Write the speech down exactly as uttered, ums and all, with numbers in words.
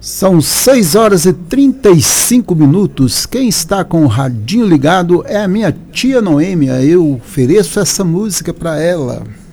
São seis horas e trinta e cinco minutos. Quem está com o radinho ligado é a minha tia Noêmia. Eu ofereço essa música para ela.